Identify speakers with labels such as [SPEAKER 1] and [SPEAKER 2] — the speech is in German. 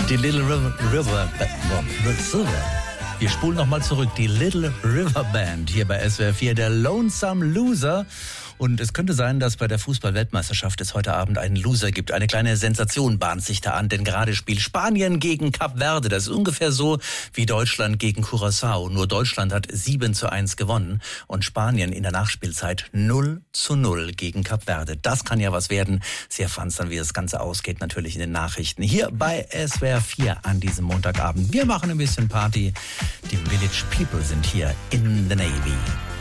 [SPEAKER 1] Die Little River Wir spulen nochmal zurück. Die Little River Band hier bei SWR 4, der Lonesome Loser. Und es könnte sein, dass bei der Fußball-Weltmeisterschaft es heute Abend einen Loser gibt. Eine kleine Sensation bahnt sich da an, denn gerade spielt Spanien gegen Kap Verde. Das ist ungefähr so wie Deutschland gegen Curaçao. Nur Deutschland hat 7:1 gewonnen und Spanien in der Nachspielzeit 0:0 gegen Kap Verde. Das kann ja was werden. Sie erfahren es dann, wie das Ganze ausgeht, natürlich in den Nachrichten. Hier bei SWR 4 an diesem Montagabend. Wir machen ein bisschen Party. Die Village People sind hier in the Navy.